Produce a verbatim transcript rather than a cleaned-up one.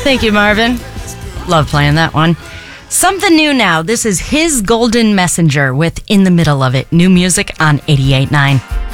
Thank you, Marvin. Love playing that one. Something new now. This is His Golden Messenger with In the Middle of It. New music on eighty-eight point nine.